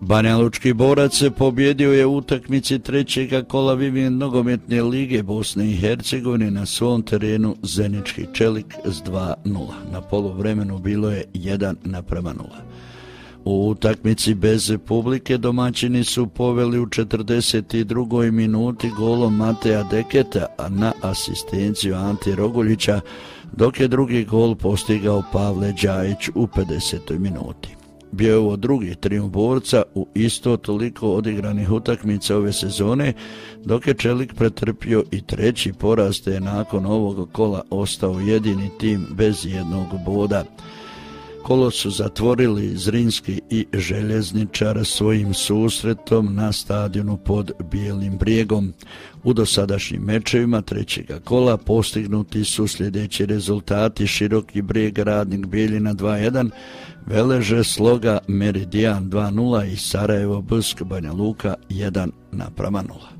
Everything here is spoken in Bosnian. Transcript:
Banjalučki Borac pobjedio je u utakmici trećega kola Vivien nogometne lige Bosne i Hercegovine na svom terenu Zenički Čelik s 2:0. Na poluvremenu bilo je 1:0. U utakmici bez publike domaćini su poveli u 42. minuti golom Mateja Deketa, a na asistenciju Ante Roguljića, dok je drugi gol postigao Pavle Đajić u 50. minuti. Bio je ovo drugi trijumf Borca u isto toliko odigranih utakmica ove sezone, dok je Čelik pretrpio i treći poraz, te je nakon ovog kola ostao jedini tim bez jednog boda. Kolo su zatvorili Zrinski i Željezničar svojim susretom na stadionu pod Bijelim brijegom. U dosadašnjim mečevima trećega kola postignuti su sljedeći rezultati: Široki Brijeg Radnik Bijeljina 2:1, Veleže Sloga Meridijan 2:0 i Sarajevo Bsk Banja Luka 1:0.